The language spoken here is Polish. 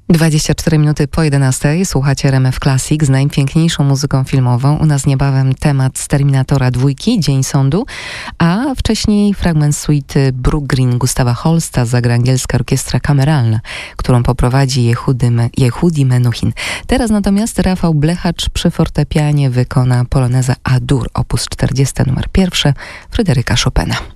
24 minuty po 11. Słuchacie RMF Classic z najpiękniejszą muzyką filmową. U nas niebawem temat z Terminatora 2, Dzień Sądu, a wcześniej fragment suity Brookgreen Gustawa Holsta zagra angielska orkiestra kameralna, którą poprowadzi Yehudi Menuhin. Teraz natomiast Rafał Blechacz przy fortepianie wykona poloneza A-dur, op. 40 numer 1 Fryderyka Chopina.